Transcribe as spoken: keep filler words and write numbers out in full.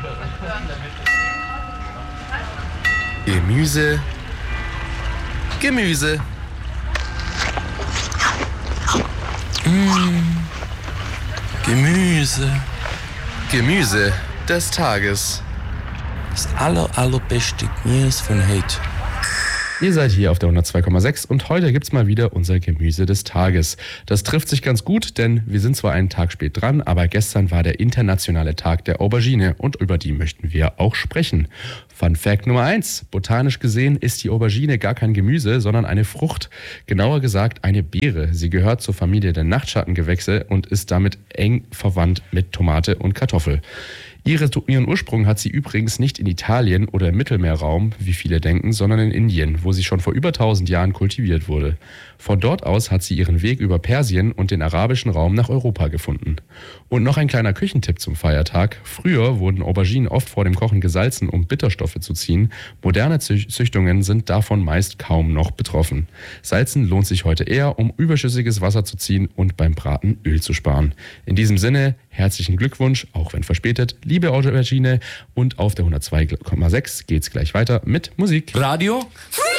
Gemüse, Gemüse. Mmh. Gemüse, Gemüse des Tages. Das aller, allerbeste Gemüse von heute. Ihr seid hier auf der hundertzwei Komma sechs und heute gibt's mal wieder unser Gemüse des Tages. Das trifft sich ganz gut, denn wir sind zwar einen Tag spät dran, aber gestern war der internationale Tag der Aubergine und über die möchten wir auch sprechen. Fun Fact Nummer eins. Botanisch gesehen ist die Aubergine gar kein Gemüse, sondern eine Frucht. Genauer gesagt eine Beere. Sie gehört zur Familie der Nachtschattengewächse und ist damit eng verwandt mit Tomate und Kartoffel. Ihre, ihren Ursprung hat sie übrigens nicht in Italien oder im Mittelmeerraum, wie viele denken, sondern in Indien, wo sie schon vor über tausend Jahren kultiviert wurde. Von dort aus hat sie ihren Weg über Persien und den arabischen Raum nach Europa gefunden. Und noch ein kleiner Küchentipp zum Feiertag. Früher wurden Auberginen oft vor dem Kochen gesalzen, um Bitterstoffe zu ziehen. Moderne Züchtungen sind davon meist kaum noch betroffen. Salzen lohnt sich heute eher, um überschüssiges Wasser zu ziehen und beim Braten Öl zu sparen. In diesem Sinne, herzlichen Glückwunsch, auch wenn verspätet, liebe Aubergine, und auf der hundertzwei Komma sechs geht's gleich weiter mit Musik. Radio?